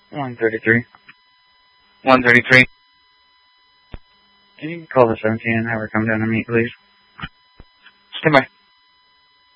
133. 133. Can you call the 17 and have her come down to meet, please? Stand by.